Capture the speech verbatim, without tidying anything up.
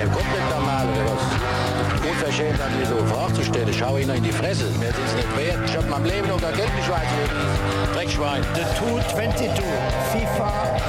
ihr komplett normal oder was? Unverschämt an mir so eine Frage zu stellen. Schau ihnen in die Fresse. Mir ist es nicht wert. Ich hab in meinem Leben noch gar Geld geschweißt. Dreckschwein. The two twenty-two FIFA